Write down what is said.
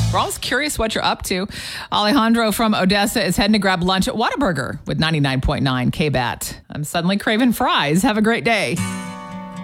We're always curious what you're up to. Alejandro from Odessa is heading to grab lunch at Whataburger with 99.9 KBAT. I'm suddenly craving fries. Have a great day.